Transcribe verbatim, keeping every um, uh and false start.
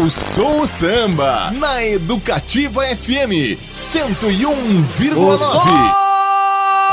Eu Sou o Samba, na Educativa F M cento e um vírgula nove.